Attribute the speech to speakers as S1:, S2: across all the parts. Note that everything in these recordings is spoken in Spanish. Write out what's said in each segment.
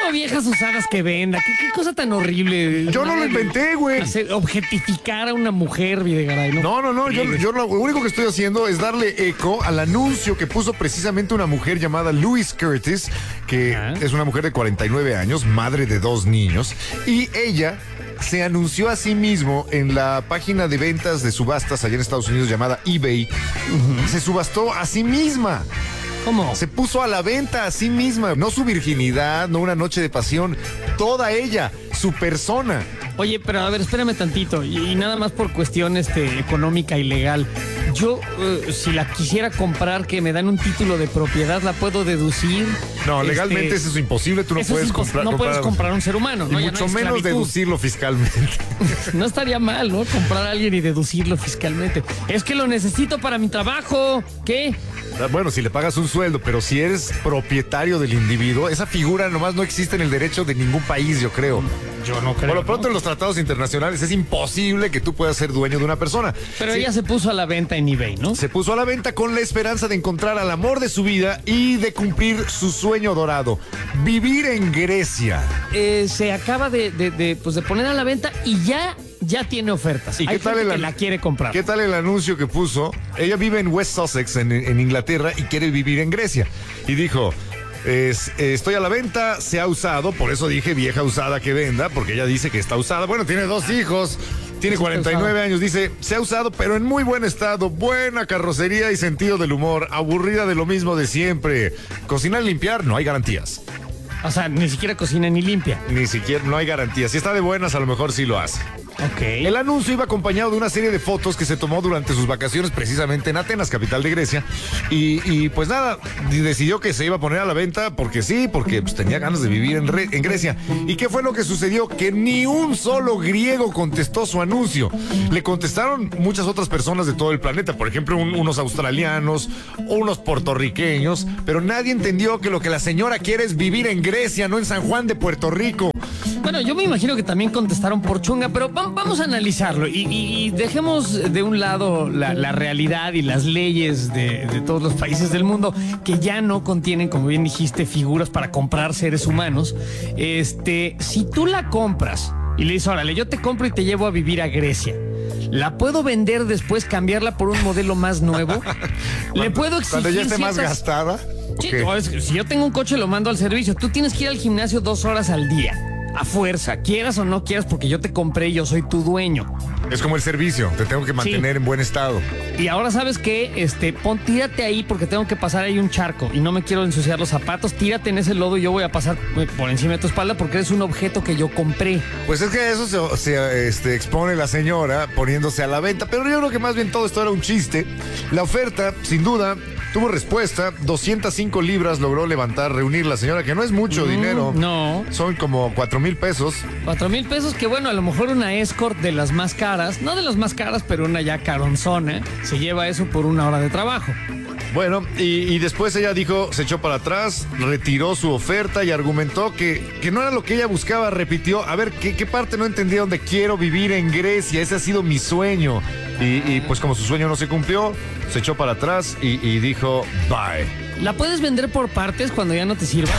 S1: ¿Cómo viejas usadas que venda? ¿Qué cosa tan horrible?
S2: Yo no lo inventé, güey.
S1: Objetificar a una mujer, Videgaray.
S2: No. Yo lo único que estoy haciendo es darle eco al anuncio que puso precisamente una mujer llamada Louise Curtis, que es una mujer de 49 años, madre de 2 niños, y ella se anunció a sí mismo en la página de ventas de subastas allá en Estados Unidos llamada eBay. Se subastó a sí misma.
S1: ¿Cómo?
S2: Se puso a la venta a sí misma, no su virginidad, no una noche de pasión, toda ella, su persona.
S1: Oye, pero a ver, espérame tantito, y nada más por cuestión económica y legal. Yo, si la quisiera comprar, que me dan un título de propiedad, ¿la puedo deducir?
S2: No, legalmente eso es imposible, tú no puedes comprar.
S1: No puedes comprar un ser humano, ¿no?
S2: Y mucho menos deducirlo fiscalmente.
S1: No estaría mal, ¿no? Comprar a alguien y deducirlo fiscalmente. Es que lo necesito para mi trabajo. ¿Qué?
S2: Bueno, si le pagas un sueldo, pero si eres propietario del individuo, esa figura nomás no existe en el derecho de ningún país, yo creo.
S1: Yo no creo.
S2: Por lo pronto en los tratados internacionales es imposible que tú puedas ser dueño de una persona.
S1: Pero ella se puso a la venta en eBay, ¿no?
S2: Se puso a la venta con la esperanza de encontrar al amor de su vida y de cumplir su sueño dorado, vivir en Grecia.
S1: Se acaba de poner a la venta y ya tiene ofertas.
S2: ¿Y
S1: Hay gente que la quiere comprar.
S2: ¿Qué tal el anuncio que puso? Ella vive en West Sussex, en Inglaterra, y quiere vivir en Grecia. Y dijo: estoy a la venta, se ha usado, por eso dije vieja usada que venda, porque ella dice que está usada. Bueno, tiene 2 hijos, tiene 49 años, dice, se ha usado, pero en muy buen estado, buena carrocería y sentido del humor, aburrida de lo mismo de siempre. Cocinar y limpiar, no hay garantías.
S1: O sea, ni siquiera cocina ni limpia.
S2: Ni siquiera, no hay garantías. Si está de buenas, a lo mejor sí lo hace.
S1: Ok.
S2: El anuncio iba acompañado de una serie de fotos que se tomó durante sus vacaciones precisamente en Atenas, capital de Grecia. Y pues nada, decidió que se iba a poner a la venta porque sí, porque pues, tenía ganas de vivir en Grecia. ¿Y qué fue lo que sucedió? Que ni un solo griego contestó su anuncio. Le contestaron muchas otras personas de todo el planeta, por ejemplo, unos australianos, unos puertorriqueños, pero nadie entendió que lo que la señora quiere es vivir en Grecia, no en San Juan de Puerto Rico.
S1: Bueno, yo me imagino que también contestaron por chunga, pero vamos a analizarlo y dejemos de un lado la realidad y las leyes de todos los países del mundo que ya no contienen, como bien dijiste, figuras para comprar seres humanos. Si tú la compras y le dices, órale, yo te compro y te llevo a vivir a Grecia, ¿la puedo vender después, cambiarla por un modelo más nuevo? ¿Le puedo exigir
S2: cuando ya esté más gastada?
S1: Sí, si yo tengo un coche, lo mando al servicio. Tú tienes que ir al gimnasio 2 horas al día. A fuerza, quieras o no quieras, porque yo te compré y yo soy tu dueño.
S2: Es como el servicio, te tengo que mantener en buen estado.
S1: Y ahora, ¿sabes qué? Tírate ahí porque tengo que pasar ahí un charco y no me quiero ensuciar los zapatos. Tírate en ese lodo y yo voy a pasar por encima de tu espalda porque eres un objeto que yo compré.
S2: Pues es que eso se expone la señora poniéndose a la venta, pero yo creo que más bien todo esto era un chiste. La oferta, sin duda, tuvo respuesta. 205 libras logró reunir la señora, que no es mucho dinero.
S1: No.
S2: Son como 4,000 pesos.
S1: 4,000 pesos, que bueno, a lo mejor una escort de las más caras, no de las más caras, pero una ya caronzona, se lleva eso por 1 hora de trabajo.
S2: Bueno, y después ella dijo, se echó para atrás, retiró su oferta y argumentó que no era lo que ella buscaba. Repitió, a ver, ¿qué parte no entendía? Donde quiero vivir en Grecia, ese ha sido mi sueño. Y pues como su sueño no se cumplió, se echó para atrás y dijo, bye.
S1: ¿La puedes vender por partes cuando ya no te sirva?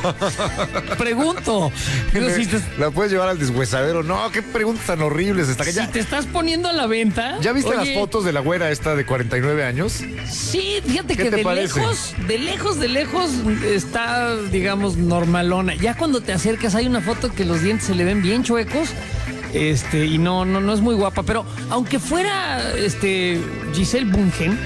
S1: Pregunto.
S2: ¿La puedes llevar al deshuesadero? No, qué preguntas tan horribles.
S1: Si te estás poniendo a la venta.
S2: ¿Ya viste las fotos de la güera esta de 49 años?
S1: Sí, fíjate que de lejos está, digamos, normalona. Ya cuando te acercas hay una foto que los dientes se le ven bien chuecos. Y no es muy guapa, pero aunque fuera Giselle Bungen,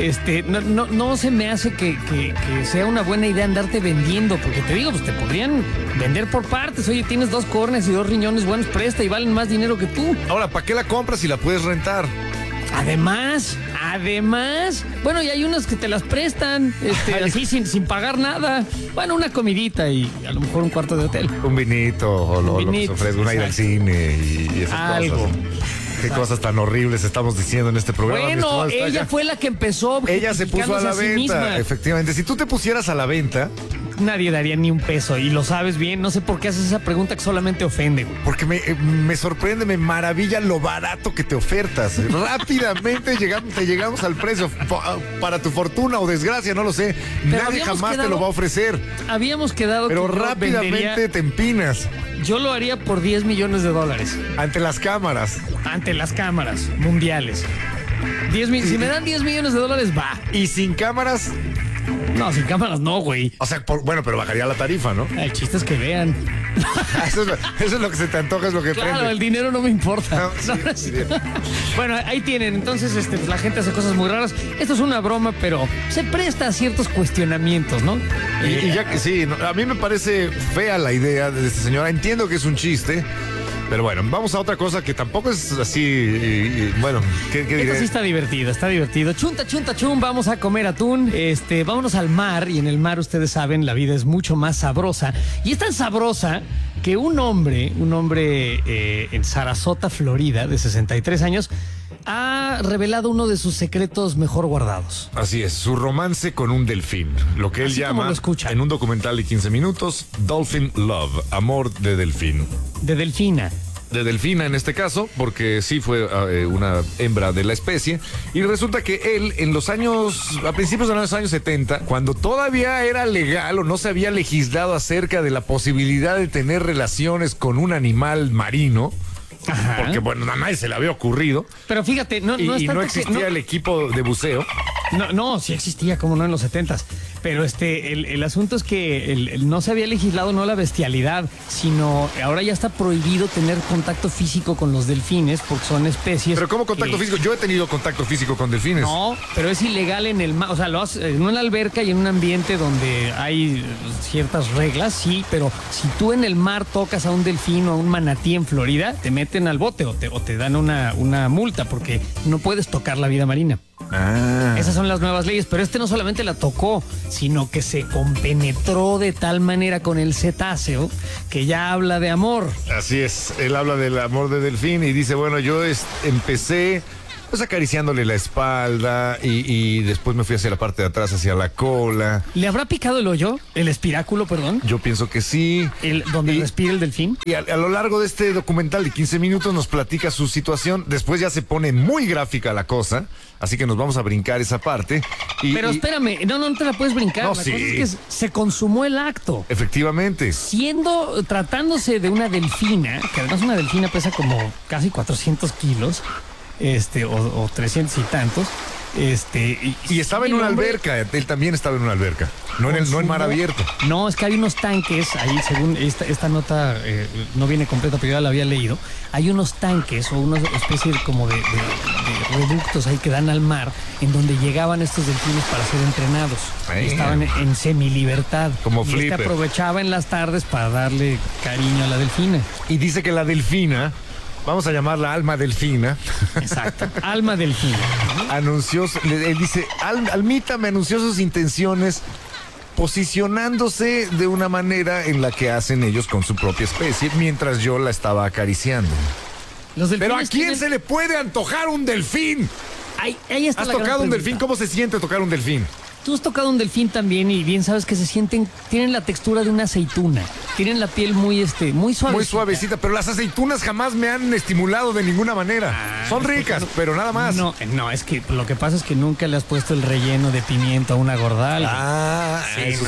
S1: no se me hace que sea una buena idea andarte vendiendo, porque te digo, pues te podrían vender por partes. Oye, tienes 2 córneas y 2 riñones buenos, presta y valen más dinero que tú.
S2: Ahora, ¿para qué la compras si la puedes rentar?
S1: Además, bueno, y hay unas que te las prestan, así sin pagar nada. Bueno, una comidita y a lo mejor un cuarto de hotel.
S2: Un vinito o lo que se ofrece, una ida al cine y esas
S1: algo.
S2: Cosas. Qué cosas tan horribles estamos diciendo en este programa.
S1: Bueno, ella fue la que empezó.
S2: Ella se puso a la venta,
S1: misma.
S2: efectivamente. Si tú te pusieras a la venta,
S1: nadie daría ni un peso y lo sabes bien. No sé por qué haces esa pregunta que solamente ofende, güey.
S2: Porque me sorprende, me maravilla lo barato que te ofertas. Rápidamente te llegamos al precio. Para tu fortuna o desgracia, no lo sé.
S1: Pero
S2: nadie jamás te lo va a ofrecer.
S1: Habíamos quedado
S2: pero
S1: que
S2: rápidamente te empinas.
S1: Yo lo haría por $10 millones.
S2: Ante las cámaras.
S1: Ante las cámaras mundiales. Si me dan $10 millones, va.
S2: ¿Y sin cámaras?
S1: No, sin cámaras no, güey.
S2: O sea, bueno, pero bajaría la tarifa, ¿no?
S1: El chiste es que vean.
S2: Eso es lo que se te antoja, es lo que
S1: claro,
S2: prende.
S1: El dinero no me importa.
S2: No, sí.
S1: Bueno, ahí tienen. Entonces, la gente hace cosas muy raras. Esto es una broma, pero se presta a ciertos cuestionamientos, ¿no?
S2: Y ya que sí, a mí me parece fea la idea de esta señora. Entiendo que es un chiste. Pero bueno, vamos a otra cosa que tampoco es así, bueno, ¿qué diré?
S1: Esto sí está divertido. Chunta, chun, vamos a comer atún. Vámonos al mar, y en el mar, ustedes saben, la vida es mucho más sabrosa. Y es tan sabrosa que un hombre en Sarasota, Florida, de 63 años, ha revelado uno de sus secretos mejor guardados.
S2: Así es, su romance con un delfín. Lo que él llama, en un documental de 15 minutos, Dolphin Love, amor de delfín.
S1: De delfina.
S2: De delfina en este caso, porque sí fue una hembra de la especie. Y resulta que él, a principios de los años 70, cuando todavía era legal o no se había legislado acerca de la posibilidad de tener relaciones con un animal marino, ajá, porque bueno, a nadie se le había ocurrido.
S1: Pero fíjate, no
S2: existía el equipo de buceo.
S1: No, sí existía, como no, en los 70s. Pero el asunto es que no se había legislado no la bestialidad, sino ahora ya está prohibido tener contacto físico con los delfines porque son especies.
S2: ¿Pero cómo contacto físico? Yo he tenido contacto físico con delfines.
S1: No, pero es ilegal en el mar. O sea, lo haces en una alberca y en un ambiente donde hay ciertas reglas, sí, pero si tú en el mar tocas a un delfín o a un manatí en Florida, te meten al bote o te dan una multa porque no puedes tocar la vida marina.
S2: Ah.
S1: Esas son las nuevas leyes, pero no solamente la tocó, sino que se compenetró de tal manera con el cetáceo que ya habla de amor.
S2: Así es, él habla del amor de delfín y dice, bueno, yo empecé pues acariciándole la espalda y después me fui hacia la parte de atrás, hacia la cola.
S1: ¿Le habrá picado el hoyo? ¿El espiráculo, perdón?
S2: Yo pienso que sí.
S1: ¿Donde respira el delfín?
S2: Y a lo largo de este documental de 15 minutos nos platica su situación. Después ya se pone muy gráfica la cosa, así que nos vamos a brincar esa parte.
S1: Pero espérame, no te la puedes brincar.
S2: No,
S1: la
S2: sí.
S1: cosa es que se consumó el acto.
S2: Efectivamente.
S1: Tratándose de una delfina, que además una delfina pesa como casi 400 kilos, o 300 y tantos.
S2: Y estaba en una alberca, él también estaba en una alberca, no en mar abierto.
S1: No, es que hay unos tanques, ahí según esta nota no viene completa, pero ya la había leído, hay unos tanques o una especie como de reductos ahí que dan al mar, en donde llegaban estos delfines para ser entrenados. Estaban en semilibertad.
S2: Como
S1: y
S2: Flipper.
S1: Aprovechaba en las tardes para darle cariño a la delfina.
S2: Y dice que la delfina, vamos a llamarla Alma Delfina.
S1: Exacto, Alma Delfina.
S2: Él dice, Almita me anunció sus intenciones posicionándose de una manera en la que hacen ellos con su propia especie, mientras yo la estaba acariciando. Pero ¿a quién se le puede antojar un delfín?
S1: Ahí está.
S2: ¿Has tocado un delfín? ¿Cómo se siente tocar un delfín?
S1: Tú has tocado un delfín también y bien sabes que tienen la textura de una aceituna. Tienen la piel muy suavecita.
S2: Muy suavecita, pero las aceitunas jamás me han estimulado de ninguna manera. Son ricas, pero nada más.
S1: No, es que lo que pasa es que nunca le has puesto el relleno de pimiento a una gordal.
S2: Sí,
S1: eso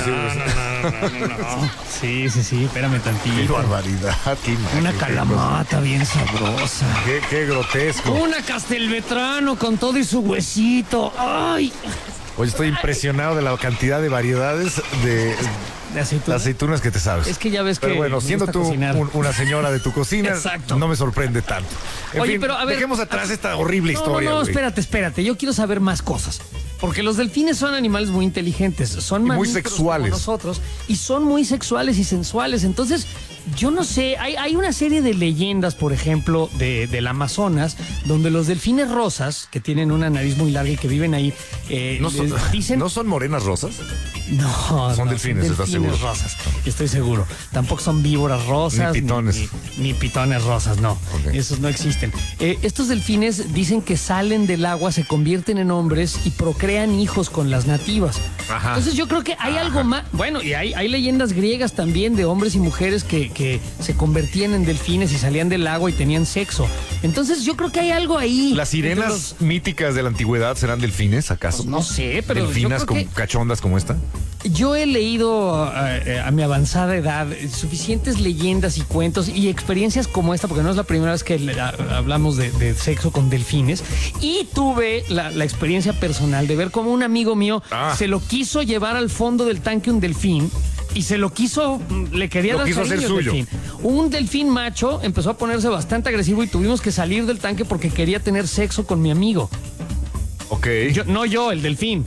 S1: no. Sí, espérame tantito.
S2: Qué barbaridad.
S1: Una calamata bien sabrosa.
S2: Qué grotesco.
S1: Una castelvetrano con todo y su huesito. ¡Ay!
S2: Oye, estoy impresionado de la cantidad de variedades de aceitunas que te sabes.
S1: Es que ya ves
S2: pero
S1: que
S2: bueno, siendo tú una señora de tu cocina,
S1: exacto,
S2: no me sorprende tanto.
S1: Oye, pero a ver,
S2: dejemos atrás esta horrible historia.
S1: No, espérate. Yo quiero saber más cosas. Porque los delfines son animales muy inteligentes, son
S2: muy sexuales
S1: como nosotros, y son muy sexuales y sensuales. Entonces, yo no sé, hay una serie de leyendas, por ejemplo, del Amazonas, donde los delfines rosas, que tienen una nariz muy larga y que viven ahí,
S2: ¿No son morenas rosas?
S1: No,
S2: Son
S1: no,
S2: delfines, ¿estás seguro?
S1: rosas, estoy seguro. Tampoco son víboras rosas.
S2: Ni pitones.
S1: Ni pitones rosas, no.
S2: Ok.
S1: Esos no existen. Estos delfines dicen que salen del agua, se convierten en hombres y procrean hijos con las nativas.
S2: Ajá.
S1: Entonces yo creo que hay algo más. Bueno, y hay leyendas griegas también de hombres y mujeres que se convertían en delfines y salían del agua y tenían sexo. Entonces yo creo que hay algo ahí.
S2: ¿Las sirenas míticas de la antigüedad serán delfines, acaso?
S1: Pues no sé, pero
S2: ¿Delfinas
S1: yo creo
S2: con cachondas como esta?
S1: Yo he leído a mi avanzada edad suficientes leyendas y cuentos y experiencias como esta, porque no es la primera vez que hablamos de sexo con delfines, y tuve la experiencia personal de ver cómo un amigo mío se lo quiso llevar al fondo del tanque un delfín y le quería dar
S2: quiso
S1: cariño
S2: hacer
S1: al
S2: suyo.
S1: delfín. Un delfín macho empezó a ponerse bastante agresivo y tuvimos que salir del tanque porque quería tener sexo con mi amigo.
S2: Ok.
S1: El delfín.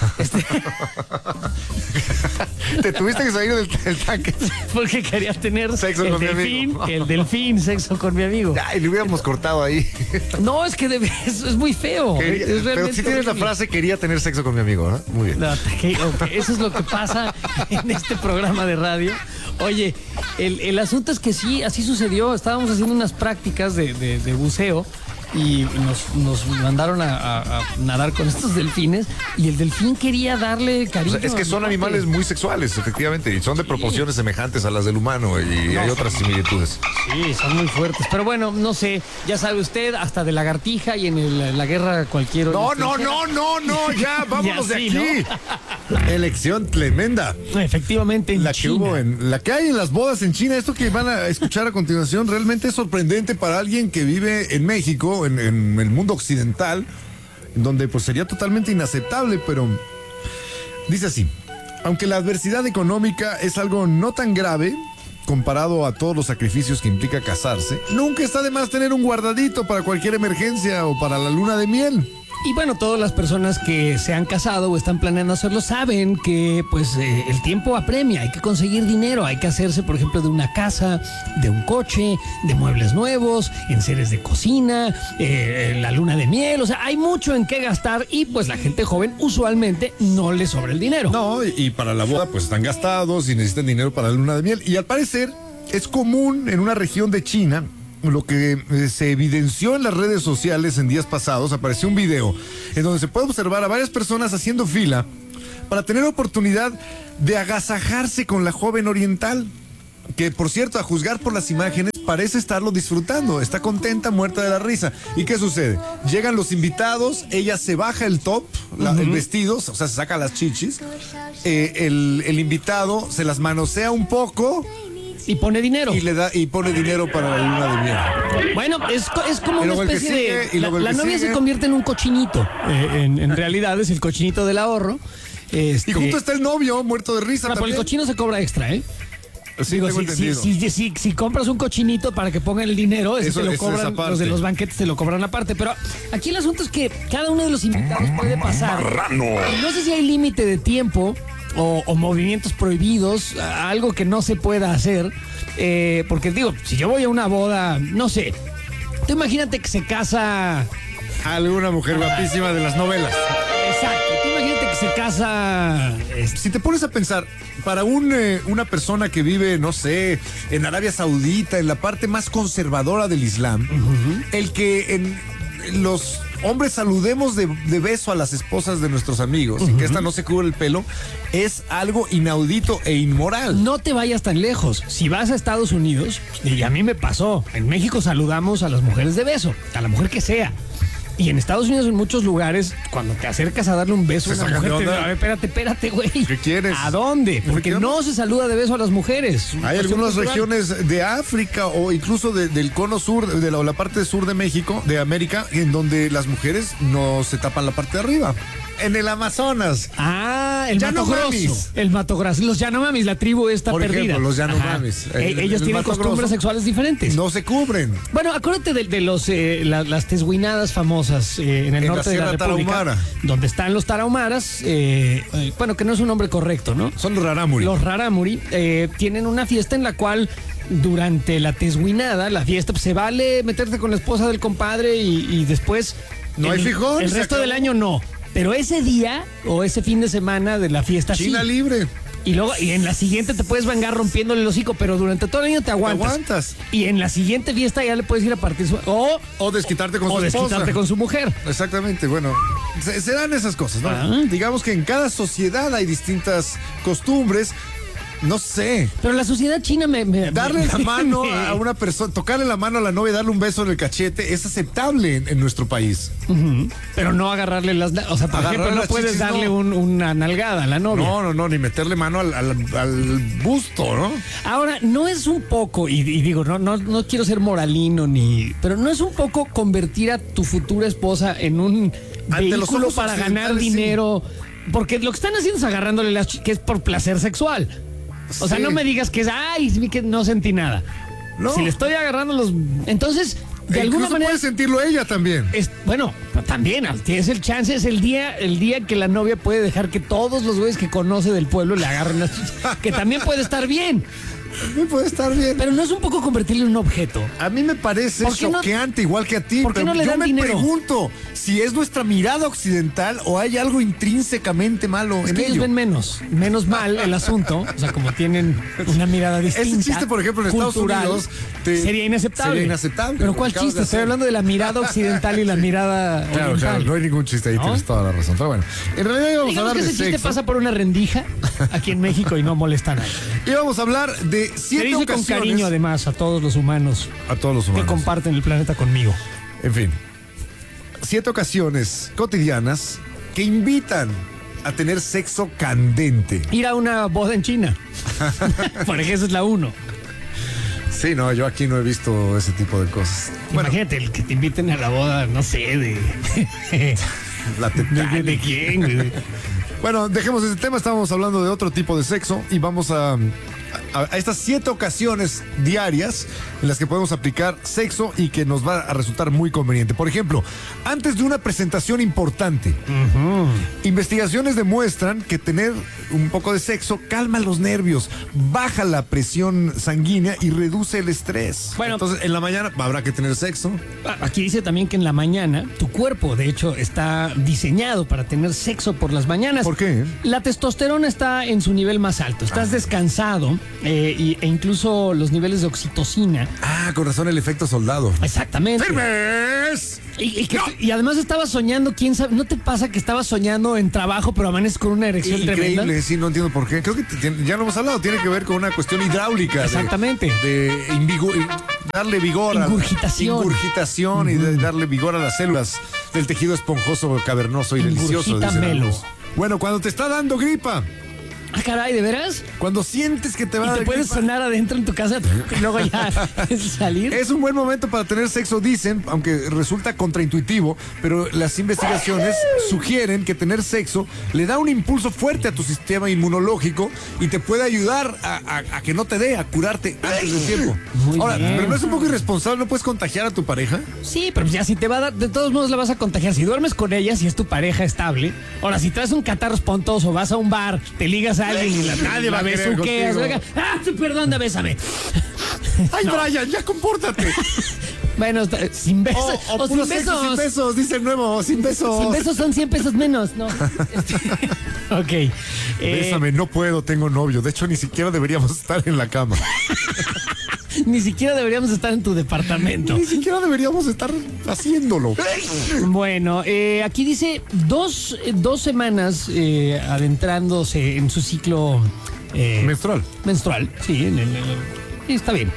S2: Te tuviste que salir del tanque.
S1: Porque quería tener
S2: Sexo con mi amigo.
S1: El delfín, sexo con mi amigo.
S2: Ay, le hubiéramos cortado ahí.
S1: No, es que es muy feo. Es
S2: Pero si tienes la
S1: horrible.
S2: frase, quería tener sexo con mi amigo, ¿no? Muy bien.
S1: No, ok, eso es lo que pasa en este programa de radio. Oye, el asunto es que sí, así sucedió. Estábamos haciendo unas prácticas de buceo y nos mandaron a nadar con estos delfines y el delfín quería darle cariño.
S2: O sea, es que son animales muy sexuales, efectivamente, y son de proporciones semejantes a las del humano y hay otras similitudes.
S1: Sí, son muy fuertes. Pero bueno, no sé, ya sabe usted, hasta de lagartija y en la guerra cualquier...
S2: No, ya, vámonos de
S1: así,
S2: aquí. Elección tremenda.
S1: Efectivamente, en
S2: La que
S1: China.
S2: hubo la que hay en las bodas en China, esto que van a escuchar a continuación, realmente es sorprendente para alguien que vive en México, en el mundo occidental, donde pues sería totalmente inaceptable, pero dice así: aunque la adversidad económica es algo no tan grave comparado a todos los sacrificios que implica casarse, nunca está de más tener un guardadito para cualquier emergencia o para la luna de miel.
S1: Y bueno, todas las personas que se han casado o están planeando hacerlo saben que pues el tiempo apremia, hay que conseguir dinero, hay que hacerse, por ejemplo, de una casa, de un coche, de muebles nuevos, enseres de cocina, la luna de miel, o sea, hay mucho en qué gastar y pues la gente joven usualmente no le sobra el dinero.
S2: No, y para la boda pues están gastados y necesitan dinero para la luna de miel. Y al parecer es común en una región de China. Lo que se evidenció en las redes sociales en días pasados, apareció un video en donde se puede observar a varias personas haciendo fila para tener oportunidad de agasajarse con la joven oriental, que por cierto, a juzgar por las imágenes, parece estarlo disfrutando, está contenta, muerta de la risa. ¿Y qué sucede? Llegan los invitados, ella se baja el top, el vestido, o sea, se saca las chichis, el invitado se las manosea un poco
S1: Y pone dinero.
S2: y pone dinero para la luna de miel.
S1: Bueno, es como
S2: Y
S1: una
S2: luego el que
S1: especie
S2: sigue, y luego el
S1: la
S2: que
S1: novia
S2: sigue.
S1: se convierte en un cochinito. En realidad es el cochinito del ahorro.
S2: Y junto está el novio, muerto de risa.
S1: Por el
S2: también.
S1: cochino se cobra extra, ¿eh?
S2: Sí,
S1: Digo,
S2: tengo entendido.
S1: si compras un cochinito para que pongan el dinero, eso te lo
S2: es
S1: cobran,
S2: aparte.
S1: los de los banquetes te lo cobran aparte. Pero aquí el asunto es que cada uno de los invitados puede pasar. Y no sé si hay límite de tiempo o movimientos prohibidos, algo que no se pueda hacer. Porque digo, si yo voy a una boda, no sé, tú imagínate que se casa...
S2: Alguna mujer guapísima de las novelas.
S1: Exacto, tú imagínate que se casa...
S2: Si te pones a pensar, para una persona que vive, no sé, en Arabia Saudita, en la parte más conservadora del Islam, el que en los hombres saludemos de beso a las esposas de nuestros amigos y que esta no se cubre el pelo, es algo inaudito e inmoral.
S1: No te vayas tan lejos. Si vas a Estados Unidos, y a mí me pasó, en México saludamos a las mujeres de beso, a la mujer que sea. Y en Estados Unidos, en muchos lugares, cuando te acercas a darle un beso a
S2: Se
S1: una
S2: sacan
S1: mujer,
S2: de onda.
S1: a ver, espérate, güey.
S2: ¿Qué quieres?
S1: ¿A dónde? Porque no se saluda de beso a las mujeres.
S2: Hay algunas regiones de África o incluso del cono sur, de la parte sur de México, de América, en donde las mujeres no se tapan la parte de arriba. En el Amazonas.
S1: Ah, el
S2: Llano
S1: Mato Grosso.
S2: Mamis.
S1: El Mato Grosso. Los Yanomamis, la tribu está
S2: Por
S1: perdida.
S2: ejemplo, los
S1: Ajá.
S2: Yanomamis.
S1: Ellos
S2: El
S1: tienen
S2: Mato
S1: costumbres
S2: Grosso.
S1: sexuales diferentes.
S2: No se cubren.
S1: Bueno, acuérdate de las tesguinadas famosas en el
S2: En
S1: norte
S2: la
S1: de la
S2: Sierra
S1: República,
S2: Tarahumara.
S1: donde están los tarahumaras, bueno, que no es un nombre correcto, ¿no?
S2: Son los rarámuri.
S1: Los rarámuri tienen una fiesta en la cual durante la tesguinada, la fiesta, pues, se vale meterte con la esposa del compadre y después...
S2: No hay frijol,
S1: El
S2: se
S1: resto
S2: acabó.
S1: del año no. Pero ese día o ese fin de semana de la fiesta
S2: China
S1: sí.
S2: libre.
S1: Y luego, y en la siguiente te puedes vengar rompiéndole el hocico, pero durante todo el año te aguantas. Y en la siguiente fiesta ya le puedes ir a partir su...
S2: O desquitarte con su esposa.
S1: O desquitarte con su mujer.
S2: Exactamente, bueno, se dan esas cosas, ¿no? Digamos que en cada sociedad hay distintas costumbres. No sé.
S1: Pero la sociedad china
S2: darle la mano a una persona, tocarle la mano a la novia, darle un beso en el cachete, es aceptable en nuestro país.
S1: Pero no agarrarle las... O sea, por ejemplo, no puedes chichis, darle una nalgada a la novia.
S2: No, ni meterle mano al busto, ¿no?
S1: Ahora, no es un poco, y digo, no quiero ser moralino pero no es un poco convertir a tu futura esposa en un vehículo para ganar dinero. Sí. Porque lo que están haciendo es agarrándole que es por placer sexual. O sea, no me digas que es, que no sentí nada. No. Si le estoy agarrando entonces, de alguna manera...
S2: puede sentirlo ella también.
S1: Bueno, también, tienes el chance, es el día que la novia puede dejar que todos los güeyes que conoce del pueblo le agarren las chichas, que también puede estar bien.
S2: También puede estar bien.
S1: Pero no es un poco convertirle en un objeto.
S2: A mí me parece choqueante, igual que a ti.
S1: ¿Por qué no le dan dinero?
S2: Yo me pregunto si es nuestra mirada occidental o hay algo intrínsecamente malo en ello.
S1: Ellos ven menos mal el asunto. O sea, como tienen una mirada distinta.
S2: Ese chiste, por ejemplo, en Estados Unidos
S1: sería inaceptable.
S2: Pero
S1: ¿cuál chiste? Estoy hablando de la mirada occidental y la mirada
S2: Claro, no hay ningún chiste ahí, tienes toda la razón. Pero bueno, en realidad íbamos a hablar de sexo.
S1: Ese chiste pasa por una rendija aquí en México y no molesta a nadie.
S2: Íbamos a hablar de 7 ocasiones.
S1: Con cariño, además, a todos los humanos. Que comparten el planeta conmigo.
S2: En fin, 7 ocasiones cotidianas que invitan a tener sexo candente.
S1: Ir a una boda en China. Por ejemplo, esa es la 1.
S2: Sí, no, yo aquí no he visto ese tipo de cosas.
S1: Imagínate, el que te inviten a la boda, no sé, ¿De quién?
S2: Bueno, dejemos ese tema, estábamos hablando de otro tipo de sexo y vamos a estas 7 ocasiones diarias en las que podemos aplicar sexo y que nos va a resultar muy conveniente. Por ejemplo, antes de una presentación importante, investigaciones demuestran que tener un poco de sexo calma los nervios, baja la presión sanguínea y reduce el estrés. Bueno, entonces en la mañana habrá que tener sexo.
S1: Aquí dice también que en la mañana tu cuerpo, de hecho, está diseñado para tener sexo por las mañanas.
S2: ¿Por qué?
S1: La testosterona está en su nivel más alto, estás descansado e incluso los niveles de oxitocina.
S2: Con razón el efecto soldado.
S1: Exactamente.
S2: ¡Firmes!
S1: Y además estabas soñando, quién sabe, ¿no te pasa que estabas soñando en trabajo pero amaneces con una erección tremenda?
S2: Increíble, sí, no entiendo por qué. Creo que ya lo hemos hablado, tiene que ver con una cuestión hidráulica.
S1: Exactamente.
S2: Darle vigor. Ingurgitación y de darle vigor a las células del tejido esponjoso, cavernoso y delicioso. Bueno, cuando te está dando gripa.
S1: Caray, ¿de veras?
S2: Cuando sientes que te va a dar
S1: gripa. Y te puedes sonar adentro en tu casa y luego ya salir.
S2: Es un buen momento para tener sexo, dicen, aunque resulta contraintuitivo, pero las investigaciones sugieren que tener sexo le da un impulso fuerte a tu sistema inmunológico y te puede ayudar a que no te dé, a curarte antes del tiempo. Ahora, ¿pero no es un poco irresponsable? ¿No puedes contagiar a tu pareja?
S1: Sí, pero ya si te va a dar, de todos modos la vas a contagiar. Si duermes con ella, si es tu pareja estable. Ahora, si traes un catarro espontoso, vas a un bar, te ligas a alguien y nadie va a besuqueas. Perdón, bésame.
S2: Ay, no. Brian, ya compórtate.
S1: Bueno, sin besos.
S2: O sin besos. Sin besos, dice el nuevo, sin besos.
S1: Sin besos son 100 pesos menos, ¿no? Ok.
S2: Bésame, no puedo, tengo novio. De hecho, ni siquiera deberíamos estar en la cama.
S1: Ni siquiera deberíamos estar en tu departamento.
S2: Ni siquiera deberíamos estar haciéndolo.
S1: Bueno, aquí dice 2 semanas adentrándose en su ciclo
S2: menstrual.
S1: Menstrual, sí, está bien.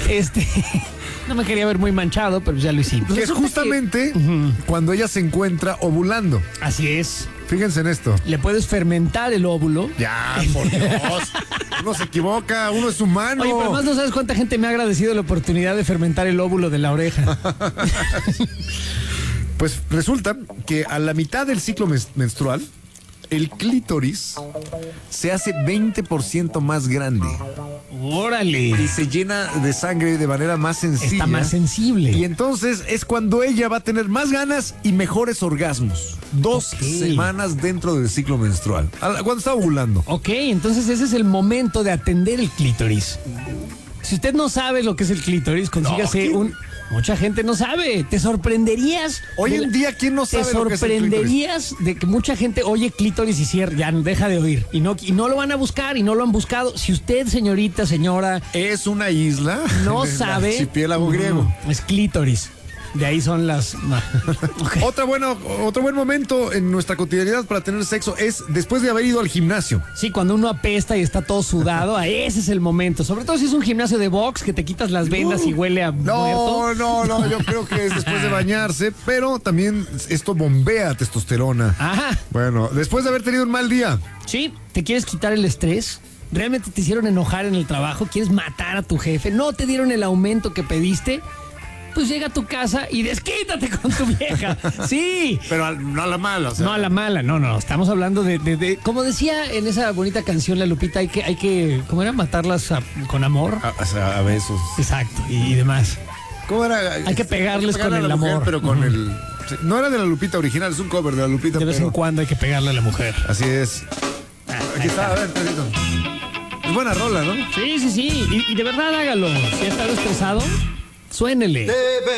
S1: No me quería ver muy manchado, pero ya lo hicimos.
S2: Que es justamente cuando ella se encuentra ovulando.
S1: Así es.
S2: Fíjense en esto.
S1: Le puedes fermentar el óvulo.
S2: Ya, por Dios. Uno se equivoca, uno es humano.
S1: Oye, pero además no sabes cuánta gente me ha agradecido la oportunidad de fermentar el óvulo de la oreja.
S2: Pues resulta que a la mitad del ciclo menstrual, el clítoris se hace 20% más grande.
S1: ¡Órale!
S2: Y se llena de sangre de manera más sencilla.
S1: Está más sensible.
S2: Y entonces es cuando ella va a tener más ganas y mejores orgasmos. 2 semanas dentro del ciclo menstrual. Cuando está ovulando.
S1: Ok, entonces ese es el momento de atender el clítoris. Si usted no sabe lo que es el clítoris, consígase Mucha gente no sabe. Te sorprenderías.
S2: Hoy en día, ¿quién no sabe lo que es el clítoris? Te sorprenderías
S1: de que mucha gente oye clítoris y cierra, ya deja de oír. Y no lo van a buscar y no lo han buscado. Si usted, señorita, señora...
S2: Es una isla.
S1: No sabe...
S2: Archipiélago griego.
S1: Es clítoris. De ahí son las... Okay.
S2: Otro buen momento en nuestra cotidianidad para tener sexo es después de haber ido al gimnasio.
S1: Sí, cuando uno apesta y está todo sudado, ese es el momento. Sobre todo si es un gimnasio de box que te quitas las vendas y huele a muerto.
S2: No, yo creo que es después de bañarse, pero también esto bombea testosterona.
S1: Ajá.
S2: Bueno, después de haber tenido un mal día.
S1: Sí, ¿te quieres quitar el estrés? ¿Realmente te hicieron enojar en el trabajo? ¿Quieres matar a tu jefe? ¿No te dieron el aumento que pediste? Pues llega a tu casa y desquítate con tu vieja. Sí.
S2: Pero no a la mala, o sea.
S1: No a la mala, no. Estamos hablando de como decía en esa bonita canción la Lupita, hay que ¿cómo era? Matarlas con amor.
S2: A besos.
S1: Exacto, y demás.
S2: ¿Cómo era?
S1: Hay que pegarles con el amor.
S2: Mujer, pero con el... No era de la Lupita original, es un cover de la Lupita.
S1: De vez en cuando hay que pegarle a la mujer.
S2: Así es. Aquí está, a ver, Pedrito. Es buena rola, ¿no?
S1: Sí. Y de verdad hágalo. Si está estresado, suénele.